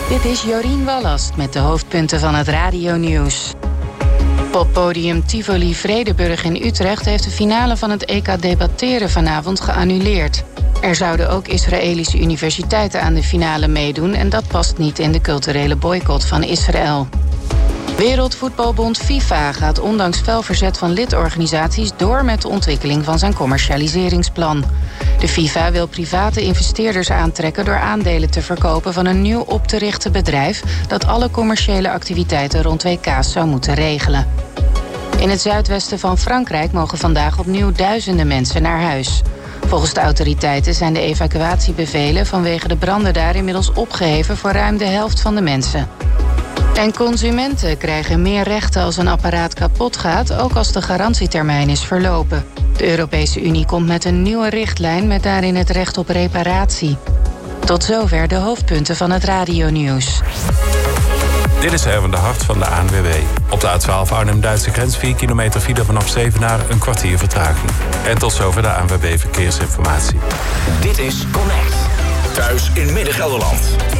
Dit is Jorien Wallast met de hoofdpunten van het radionieuws. Poppodium Tivoli Vredenburg in Utrecht heeft de finale van het EK debatteren vanavond geannuleerd. Er zouden ook Israëlische universiteiten aan de finale meedoen en dat past niet in de culturele boycott van Israël. Wereldvoetbalbond FIFA gaat ondanks fel verzet van lidorganisaties door met de ontwikkeling van zijn commercialiseringsplan. De FIFA wil private investeerders aantrekken door aandelen te verkopen van een nieuw op te richten bedrijf dat alle commerciële activiteiten rond WK's zou moeten regelen. In het zuidwesten van Frankrijk mogen vandaag opnieuw duizenden mensen naar huis. Volgens de autoriteiten zijn de evacuatiebevelen vanwege de branden daar inmiddels opgeheven voor ruim de helft van de mensen. En consumenten krijgen meer rechten als een apparaat kapot gaat, ook als de garantietermijn is verlopen. De Europese Unie komt met een nieuwe richtlijn met daarin het recht op reparatie. Tot zover de hoofdpunten van het radionieuws. Dit is Erwin de Hart van de ANWB. Op de A12 Arnhem-Duitse grens 4 kilometer file vanaf Zevenaar, een kwartier vertraging. En tot zover de ANWB Verkeersinformatie. Dit is Connect. Thuis in Midden-Gelderland.